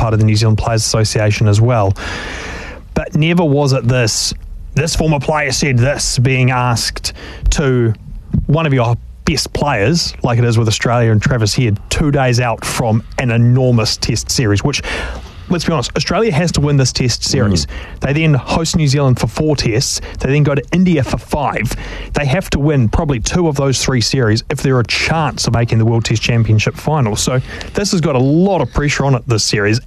part of the New Zealand Players Association as well. But never was it this former player said this, being asked to one of your best players, like it is with Australia and Travis Head, 2 days out from an enormous test series, which, let's be honest, Australia has to win this test series. They then host New Zealand for 4 tests. They then go to India for 5. They have to win probably 2 of those 3 series if they're a chance of making the World Test Championship final. So this has got a lot of pressure on it, this series.